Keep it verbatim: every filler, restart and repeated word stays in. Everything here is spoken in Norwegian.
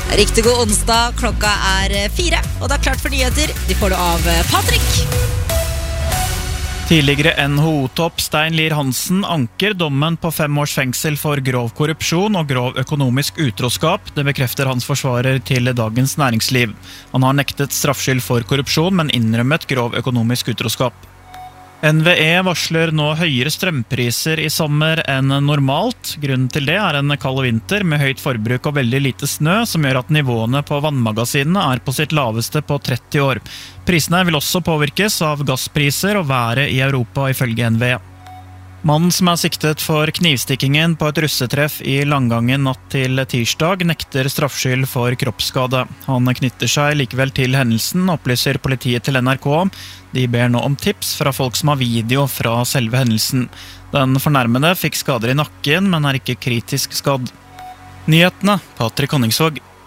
Riktig god onsdag, klokka er fire, og det er klart for nyheter. De får det av Patrick. Tidligere N H O-topp Stein Lier Hansen anker dommen på fem års fengsel for grov korrupsjon og grov økonomisk utroskap. Det bekrefter hans forsvarer til Dagens Næringsliv. Han har nektet straffskyld for korrupsjon, men innrømmet grov økonomisk utroskap. N V E varsler nå høyere strømpriser i sommer enn normalt. Grunnen til det er en kald vinter med høyt forbruk og veldig lite snø, som gjør at nivåene på vannmagasinene er på sitt laveste på tretti år. Prisene vil også påvirkes av gasspriser og været i Europa, ifølge N V E. Mannen som er siktet for knivstikkingen på et russetreff i Langangen natt til tirsdag nekter straffskyld for kroppsskade. Han knytter seg likevel til hendelsen, opplyser politiet til N R K. De ber nå om tips fra folk som har video fra selve hendelsen. Den fornærmede fikk skader i nakken, men er ikke kritisk skadd. Nyhetene, Patrick Honningsvåg.